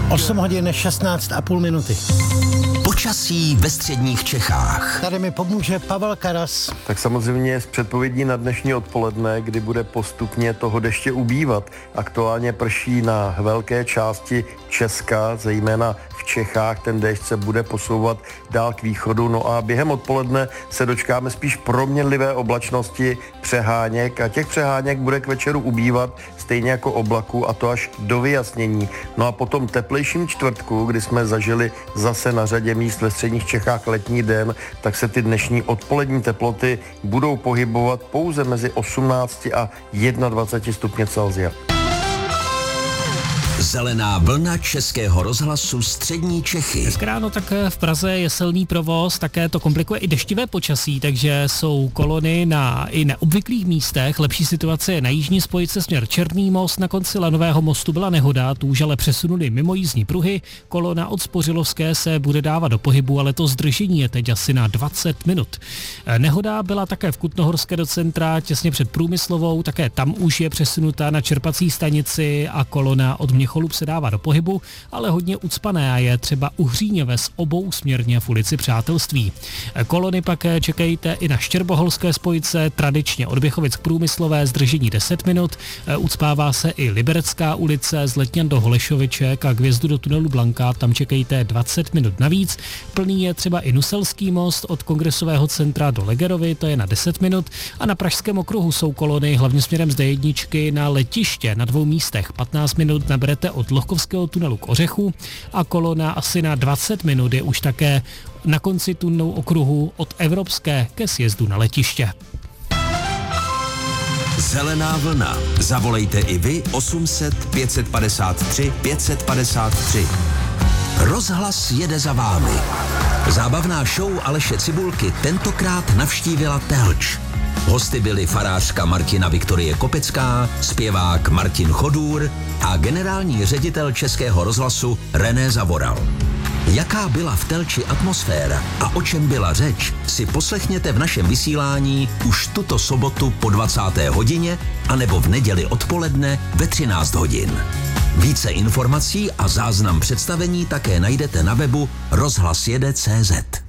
8 hodin 16,5 minuty. Počasí ve středních Čechách. Tady mi pomůže Pavel Karas. Tak samozřejmě z předpovědí na dnešní odpoledne, kdy bude postupně toho deště ubývat. Aktuálně prší na velké části Česka, zejména v Čechách. Ten déšť se bude posouvat dál k východu. No a během odpoledne se dočkáme spíš proměnlivé oblačnosti, přeháněk, a těch přeháněk bude k večeru ubývat stejně jako oblaků, a to až do vyjasnění. No a potom teplejším čtvrtku, kdy jsme zažili zase na řadě míst ve středních Čechách letní den, tak se ty dnešní odpolední teploty budou pohybovat pouze mezi 18 a 21 stupně Celsia. Zelená vlna Českého rozhlasu střední Čechy. Dneska ráno tak v Praze je silný provoz, také to komplikuje i deštivé počasí, takže jsou kolony na i neobvyklých místech. Lepší situace je na jižní spojce směr Černý most. Na konci Lanového mostu byla nehoda, tu už ale přesunuli mimo jízdní pruhy. Kolona od Spořilovské se bude dávat do pohybu, ale to zdržení je teď asi na 20 minut. Nehoda byla také v Kutnohorské do centra, těsně před Průmyslovou, také tam už je přesunuta na čerpací stanici a kolona od Měcholub se dává do pohybu, ale hodně ucpané a je třeba u Hříněves obou směrně v ulici Přátelství. Kolony pak čekejte i na Štěrboholské spojce, tradičně od Běchovic k Průmyslové, zdržení 10 minut. Ucpává se i Liberecká ulice z Letňan do Holešoviček a k vjezdu do tunelu Blanka, tam čekejte 20 minut navíc. Plný je třeba i Nuselský most od Kongresového centra do Legerovy, to je na 10 minut, a na Pražském okruhu jsou kolony hlavně směrem z D1 na letiště na 2 místech. 15 minut naberete od Lochkovského tunelu k Ořechu a kolona asi na 20 minut je už také na konci tunelu okruhu od Evropské ke sjezdu na letiště. Zelená vlna. Zavolejte i vy 800 553 553. Rozhlas jede za vámi. Zábavná show Aleše Cibulky tentokrát navštívila Telč. Hosty byli farářka Martina Viktorie Kopecká, zpěvák Martin Chodůr a generální ředitel Českého rozhlasu René Zavoral. Jaká byla v Telči atmosféra a o čem byla řeč, si poslechněte v našem vysílání už tuto sobotu po 20. hodině anebo v neděli odpoledne ve 13 hodin. Více informací a záznam představení také najdete na webu rozhlasjede.cz.